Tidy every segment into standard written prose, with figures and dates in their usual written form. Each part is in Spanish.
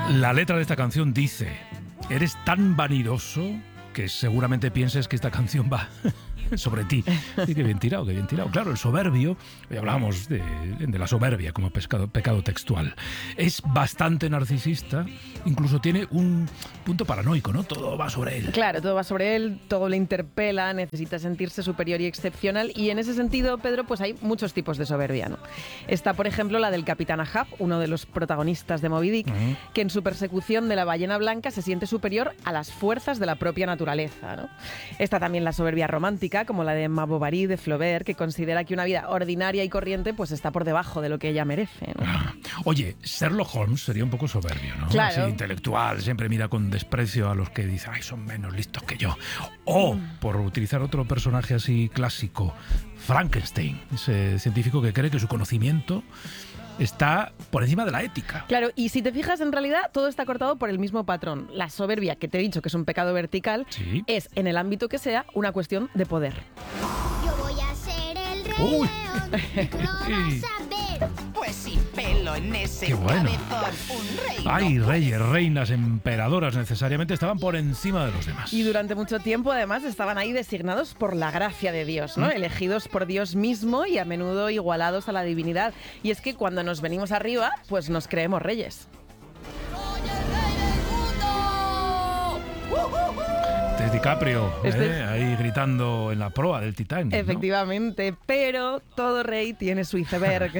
La letra de esta canción dice: eres tan vanidoso que seguramente pienses que esta canción va sobre ti. Sí, qué bien tirado, qué bien tirado. Claro, el soberbio, hoy hablábamos de la soberbia como pecado textual, es bastante narcisista, incluso tiene un punto paranoico, ¿no? Todo va sobre él. Claro, todo va sobre él, todo le interpela, necesita sentirse superior y excepcional, y en ese sentido, Pedro, pues hay muchos tipos de soberbia, ¿no? Está, por ejemplo, la del capitán Ahab, uno de los protagonistas de Moby Dick, que en su persecución de la ballena blanca se siente superior a las fuerzas de la propia naturaleza, ¿no? Está también la soberbia romántica, como la de Emma Bovary de Flaubert, que considera que una vida ordinaria y corriente pues está por debajo de lo que ella merece, ¿no? Oye, Sherlock Holmes sería un poco soberbio, ¿no? Claro. Así, intelectual, siempre mira con desprecio a los que dicen, ay, son menos listos que yo. O, por utilizar otro personaje así clásico, Frankenstein, ese científico que cree que su conocimiento está por encima de la ética. Claro, y si te fijas, en realidad todo está cortado por el mismo patrón. La soberbia, que te he dicho que es un pecado vertical, ¿Sí? es, en el ámbito que sea, una cuestión de poder. Yo voy a ser el rey león y tú lo vas a ver. Pues sin pelo en ese Qué bueno. cabezón, un rey. Ay, reyes, reinas, emperadoras necesariamente estaban por encima de los demás. Y durante mucho tiempo, además, estaban ahí designados por la gracia de Dios, ¿no? Elegidos por Dios mismo y a menudo igualados a la divinidad. Y es que cuando nos venimos arriba, pues nos creemos reyes. ¡Soy el rey del mundo! Este es DiCaprio, ahí gritando en la proa del Titanic, ¿no? Efectivamente, pero todo rey tiene su iceberg.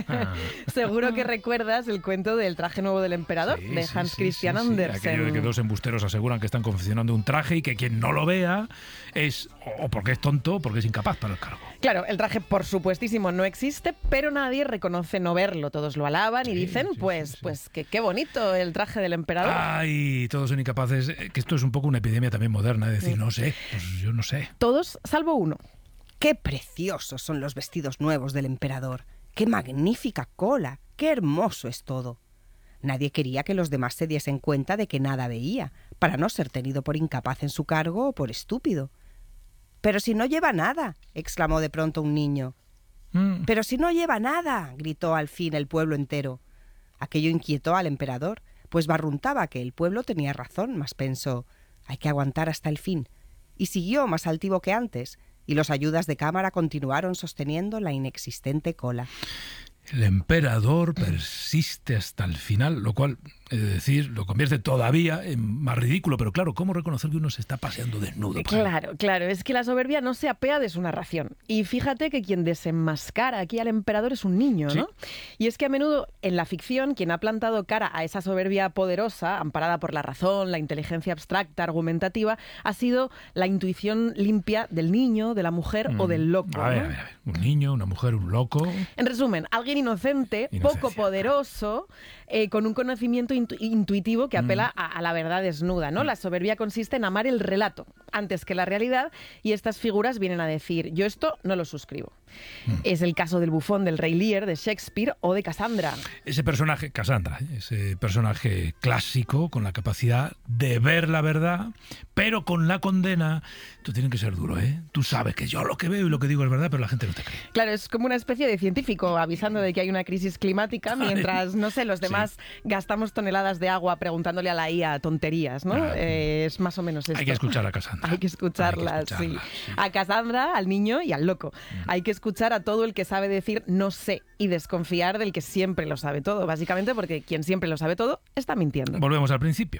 Seguro que recuerdas el cuento del traje nuevo del emperador, Sí, de sí, Hans sí, Christian sí, sí. Andersen. Aquello de que dos embusteros aseguran que están confeccionando un traje y que quien no lo vea es o porque es tonto o porque es incapaz para el cargo. Claro, el traje, por supuestísimo, no existe, pero nadie reconoce no verlo. Todos lo alaban y dicen, pues que qué bonito el traje del emperador. Ay, todos son incapaces. Que esto es un poco una epidemia también moderna, es decir, no sé, pues yo no sé. Todos, salvo uno. ¡Qué preciosos son los vestidos nuevos del emperador! ¡Qué magnífica cola! ¡Qué hermoso es todo! Nadie quería que los demás se diesen cuenta de que nada veía, para no ser tenido por incapaz en su cargo o por estúpido. «¡Pero si no lleva nada!», exclamó de pronto un niño. «¡Pero si no lleva nada!», gritó al fin el pueblo entero. Aquello inquietó al emperador, pues barruntaba que el pueblo tenía razón, mas pensó, hay que aguantar hasta el fin. Y siguió más altivo que antes, y los ayudas de cámara continuaron sosteniendo la inexistente cola. El emperador persiste hasta el final, lo cual, es decir, lo convierte todavía en más ridículo. Pero claro, ¿cómo reconocer que uno se está paseando desnudo? Claro, es que la soberbia no se apea de su narración. Y fíjate que quien desenmascara aquí al emperador es un niño, ¿no? Sí. Y es que a menudo en la ficción quien ha plantado cara a esa soberbia poderosa, amparada por la razón, la inteligencia abstracta, argumentativa, ha sido la intuición limpia del niño, de la mujer o del loco. A ver. Un niño, una mujer, un loco. En resumen, alguien inocente, poco poderoso, con un conocimiento intuitivo que apela a la verdad desnuda, ¿no? La soberbia consiste en amar el relato antes que la realidad, y estas figuras vienen a decir, yo esto no lo suscribo. Es el caso del bufón del Rey Lear de Shakespeare o de Cassandra. Ese personaje, Cassandra, ese personaje clásico con la capacidad de ver la verdad, pero con la condena. Tú tienes que ser duro, ¿eh? Tú sabes que yo lo que veo y lo que digo es verdad, pero la gente no te cree. Claro, es como una especie de científico avisando de que hay una crisis climática mientras, no sé, los demás gastamos toneladas de agua preguntándole a la IA tonterías, ¿no? Es más o menos esto. Hay que escuchar a Cassandra. Hay que escucharla, sí. A Cassandra, al niño y al loco. Hay que escuchar a todo el que sabe decir no sé y desconfiar del que siempre lo sabe todo, básicamente porque quien siempre lo sabe todo está mintiendo. Volvemos al principio,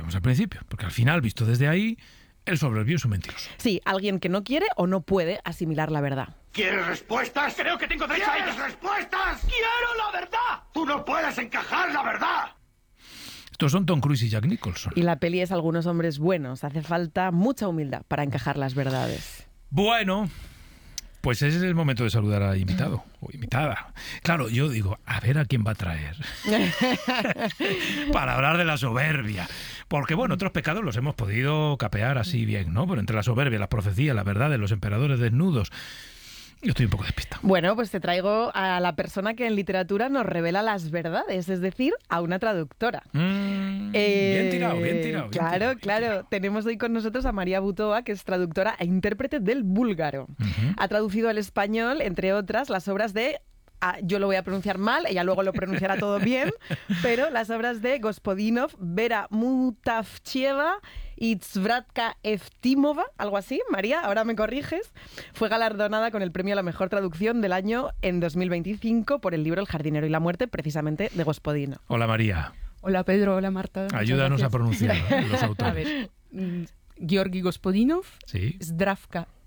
porque al final, visto desde ahí, el soberbio es un mentiroso. Sí, alguien que no quiere o no puede asimilar la verdad. ¿Quieres respuestas? Creo que tengo derecho a ellas. ¿Quieres respuestas? ¡Quiero la verdad! ¡Tú no puedes encajar la verdad! Estos son Tom Cruise y Jack Nicholson. Y la peli es Algunos hombres buenos. Hace falta mucha humildad para encajar las verdades. Bueno, pues ese es el momento de saludar al invitado o invitada. Claro, yo digo, a ver a quién va a traer para hablar de la soberbia. Porque, bueno, otros pecados los hemos podido capear así bien, ¿no? Pero entre la soberbia, las profecías, la verdad de los emperadores desnudos, yo estoy un poco despistado. Bueno, pues te traigo a la persona que en literatura nos revela las verdades, es decir, a una traductora. Bien tirado. Claro. Tenemos hoy con nosotros a María Butoa, que es traductora e intérprete del búlgaro. Ha traducido al español, entre otras, las obras de yo lo voy a pronunciar mal, ella luego lo pronunciará todo bien, pero las obras de Gospodinov, Vera Mutavchieva y Tzvratka Eftimova, algo así, María, ahora me corriges, fue galardonada con el premio a la mejor traducción del año en 2025 por el libro El jardinero y la muerte, precisamente de Gospodinov. Hola María. Hola Pedro, hola Marta. Ayúdanos a pronunciar los A autores. ver, Georgi Gospodinov, Sí. Zdravka